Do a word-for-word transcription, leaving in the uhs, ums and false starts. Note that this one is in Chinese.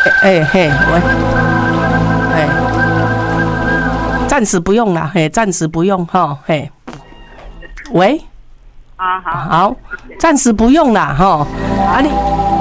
哎嘿，喂，哎，暂时不用啦，嘿，暂时不用哈，嘿，喂， 啊好， 好，暂时不用啦哈，啊你。